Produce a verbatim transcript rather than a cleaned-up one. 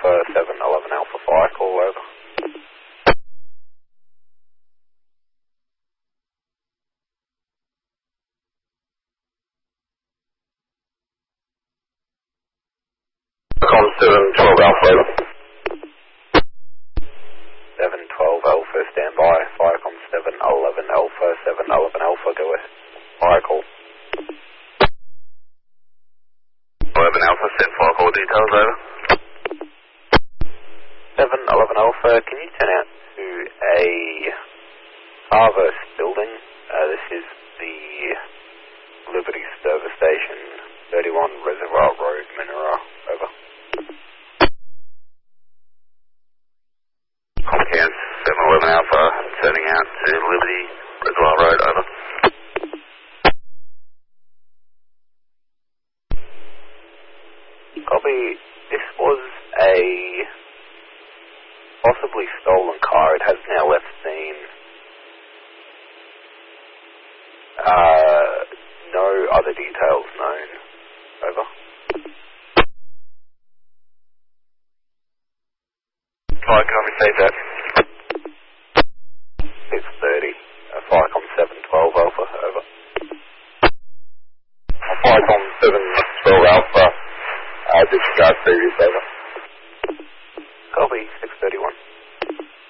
Alpha, seven eleven Alpha, fire call, over. Com seven twelve Alpha, over. seven twelve Alpha, stand by. Firecom seven eleven Alpha, seven eleven Alpha, go ahead. Fire call. eleven Alpha, send fire call details, over. seven eleven Alpha, can you turn out to a Harvest building? Uh, this is the Liberty Service Station, thirty-one Reservoir Road, Mineral, over. Comcast seven eleven Alpha, turning out to Liberty Reservoir Road, over. Copy. This was a possibly stolen car. It has now left scene. Uh, no other details known. Over. Fire, can I receive that? six thirty. Uh, Firecom seven twelve Alpha, over. Firecom seven twelve Alpha, uh, disregard previous, over.